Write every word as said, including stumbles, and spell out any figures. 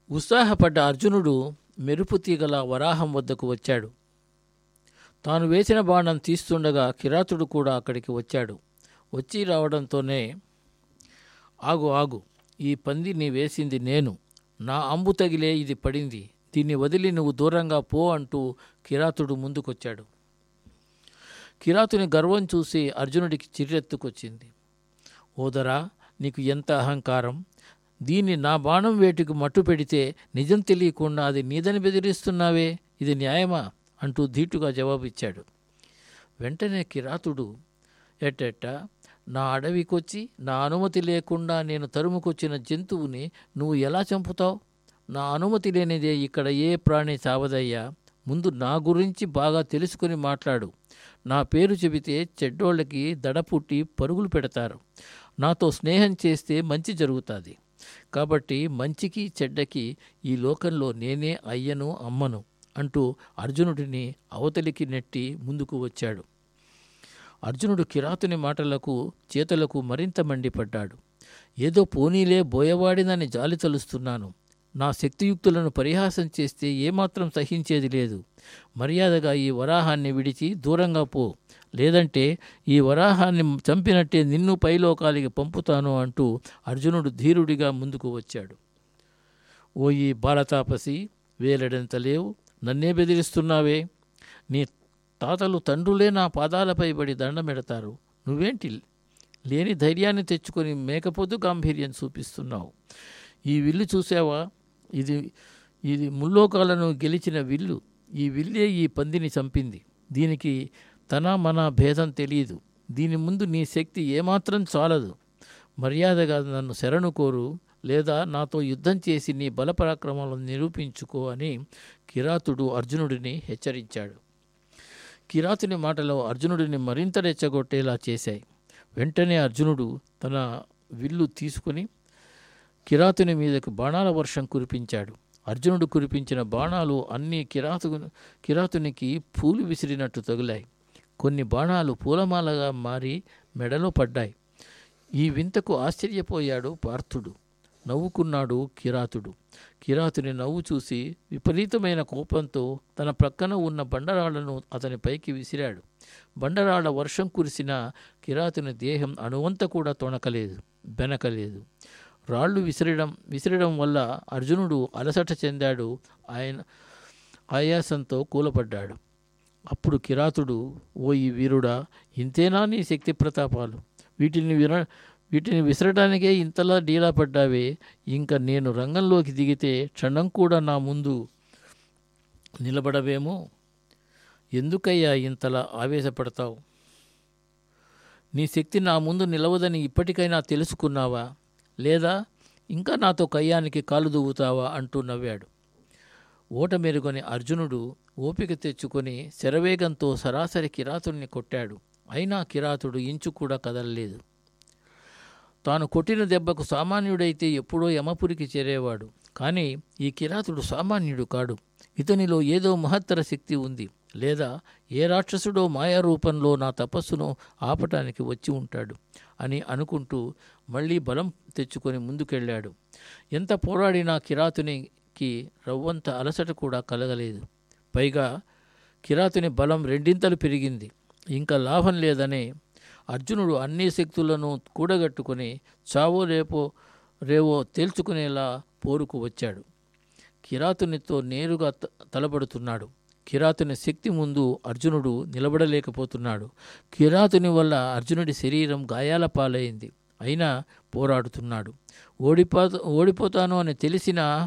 ఉత్సాహపడ్డ అర్జునుడు మెరుపు తీగల వరాహం వద్దకు వచ్చాడు. తాను వేసిన బాణం తీస్తుండగా కిరాతుడు కూడా అక్కడికి వచ్చాడు. వచ్చి రావడంతోనే, ఆగు ఆగు, ఈ పంది నీ వేసింది నేను, నా అంబు తగిలే ఇది పడింది, దీన్ని వదిలి నువ్వు దూరంగా పో అంటూ కిరాతుడు ముందుకొచ్చాడు. కిరాతుని గర్వం చూసి అర్జునుడికి చిర్రెత్తుకొచ్చింది. ఓదరా, నీకు ఎంత అహంకారం! దీన్ని నా బాణం వేటుకు మట్టు పెడితే నిజం తెలియకుండా అది నీదని బెదిరిస్తున్నావే, ఇది న్యాయమా అంటూ ధీటుగా జవాబిచ్చాడు. వెంటనే కిరాతుడు, ఎట్టెట్ట, నా అడవికొచ్చి నా అనుమతి లేకుండా నేను తరుముకొచ్చిన జంతువుని నువ్వు ఎలా చంపుతావు? నా అనుమతి లేనిదే ఇక్కడ ఏ ప్రాణి చావదయ్యా. ముందు నా గురించి బాగా తెలుసుకుని మాట్లాడు. నా పేరు చెబితే చెడ్డోళ్ళకి దడపుట్టి పరుగులు పెడతారు. నాతో స్నేహం చేస్తే మంచి జరుగుతుంది. కాబట్టి మంచికి చెడ్డకి ఈ లోకంలో నేనే అయ్యను అమ్మను అంటూ అర్జునుడిని అవతలికి నెట్టి ముందుకు వచ్చాడు. అర్జునుడు కిరాతుని మాటలకు చేతులకు మరింత మండిపడ్డాడు. ఏదో పోనీలే బోయవాడినని జాలి తలుస్తున్నాను. నా శక్తియుక్తులను పరిహాసం చేస్తే ఏమాత్రం సహించేది లేదు. మర్యాదగా ఈ వరాహాన్ని విడిచి దూరంగా పో, లేదంటే ఈ వరాహాన్ని చంపినట్టే నిన్ను పైలోకాలికి పంపుతాను అంటూ అర్జునుడు ధీరుడిగా ముందుకు వచ్చాడు. ఓ ఈ బాలతాపసి, వేలెడంత లేవు, నన్నే బెదిరిస్తున్నావే? నీ తాతలు తండ్రులే నా పాదాలపై పడి దండమెడతారు. నువ్వేంటి లేని ధైర్యాన్ని తెచ్చుకొని మేకపోతు గాంభీర్యం చూపిస్తున్నావు? ఈ విల్లు చూసావా? ఇది ఇది ముల్లోకాలను గెలిచిన విల్లు. ఈ విల్లే ఈ పందిని చంపింది. దీనికి తన మన భేదం తెలియదు. దీని ముందు నీ శక్తి ఏమాత్రం చాలదు. మర్యాదగా నన్ను శరణు కోరు, లేదా నాతో యుద్ధం చేసి నీ బలపరాక్రమాలను నిరూపించుకో అని కిరాతుడు అర్జునుడిని హెచ్చరించాడు. కిరాతుని మాటలు అర్జునుడిని మరింత రెచ్చగొట్టేలా చేశాయి. వెంటనే అర్జునుడు తన విల్లు తీసుకుని కిరాతుని మీదకు బాణాల వర్షం కురిపించాడు. అర్జునుడు కురిపించిన బాణాలు అన్నీ కిరాతు కిరాతునికి పూలు విసిరినట్టు తగిలాయి. కొన్ని బాణాలు పూలమాలగా మారి మెడలో పడ్డాయి. ఈ వింతకు ఆశ్చర్యపోయాడు పార్థుడు. నవ్వుకున్నాడు కిరాతుడు. కిరాతుని నవ్వు చూసి విపరీతమైన కోపంతో తన ప్రక్కన ఉన్న బండరాళ్లను అతని పైకి విసిరాడు. బండరాళ్ల వర్షం కురిసిన కిరాతుని దేహం అణువంత కూడా తొణకలేదు, బెనకలేదు. రాళ్లు విసిరడం విసిరడం వల్ల అర్జునుడు అలసట చెందాడు. ఆయన ఆయాసంతో కూలపడ్డాడు. అప్పుడు కిరాతుడు, ఓ ఈ వీరుడా, ఇంతేనా నీ శక్తి ప్రతాపాలు? వీటిని విర వీటిని విసరడానికే ఇంతలా డీలా పడ్డావే? ఇంకా నేను రంగంలోకి దిగితే క్షణం కూడా నా ముందు నిలబడవేమో? ఎందుకయ్యా ఇంతలా ఆవేశపడతావు? నీ శక్తి నా ముందు నిలవదని ఇప్పటికైనా తెలుసుకున్నావా? లేదా ఇంకా నాతో కయ్యానికి కాలు దువ్వుతావా అంటూ నవ్వాడు. ఓటమెరుగని అర్జునుడు ఓపిక తెచ్చుకొని శరవేగంతో సరాసరి కిరాతుడిని కొట్టాడు. అయినా కిరాతుడు ఇంచు కూడా కదలలేదు. తాను కొట్టిన దెబ్బకు సామాన్యుడైతే ఎప్పుడో యమపురికి చేరేవాడు. కానీ ఈ కిరాతుడు సామాన్యుడు కాడు. ఇతనిలో ఏదో మహత్తర శక్తి ఉంది. లేదా ఏ రాక్షసుడో మాయారూపంలో నా తపస్సును ఆపటానికి వచ్చి ఉంటాడు అని అనుకుంటూ మళ్ళీ బలం తెచ్చుకొని ముందుకెళ్ళాడు. ఎంత పోరాడినా కిరాతునికి రవ్వంత అలసట కూడా కలగలేదు. పైగా కిరాతుని బలం రెండింతలు పెరిగింది. ఇంకా లాభం లేదనే అర్జునుడు అన్ని శక్తులను కూడగట్టుకుని చావో రేపో రేవో తేల్చుకునేలా పోరుకు వచ్చాడు. కిరాతునితో నేరుగా తలపడుతున్నాడు. కిరాతుని శక్తి ముందు అర్జునుడు నిలబడలేకపోతున్నాడు. కిరాతుని వల్ల అర్జునుడి శరీరం గాయాల పాలైంది. అయినా పోరాడుతున్నాడు. ఓడిపో ఓడిపోతాను అని తెలిసినా